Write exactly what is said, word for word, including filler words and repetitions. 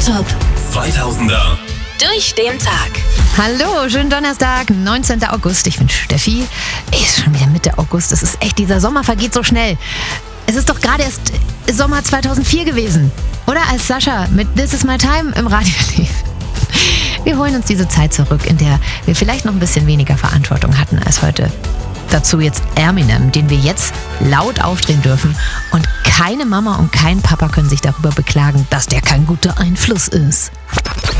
Top zweitausender. durch den Tag. Hallo, schönen Donnerstag, neunzehnten August. Ich bin Steffi. Ist schon wieder Mitte August. Es ist echt, dieser Sommer vergeht so schnell. Es ist doch gerade erst Sommer zweitausendvier gewesen. Oder als Sascha mit This Is My Time im Radio lief. Wir holen uns diese Zeit zurück, in der wir vielleicht noch ein bisschen weniger Verantwortung hatten als heute. Dazu jetzt Eminem, den wir jetzt laut aufdrehen dürfen. Und keine Mama und kein Papa können sich darüber beklagen, dass der kein guter Einfluss ist.